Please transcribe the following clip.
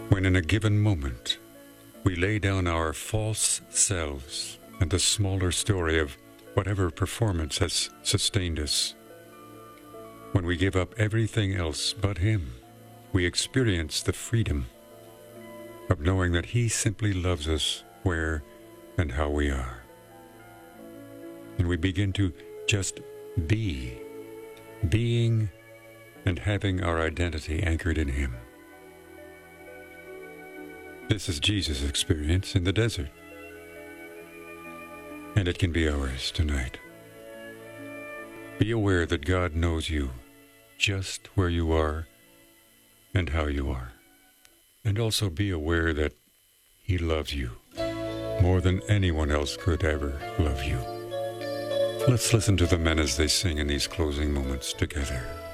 when in a given moment we lay down our false selves and the smaller story of whatever performance has sustained us. When we give up everything else but Him, we experience the freedom of knowing that He simply loves us where and how we are. And we begin to just be, being and having our identity anchored in Him. This is Jesus' experience in the desert, and it can be ours tonight. Be aware that God knows you just where you are and how you are. And also be aware that He loves you more than anyone else could ever love you. Let's listen to the men as they sing in these closing moments together.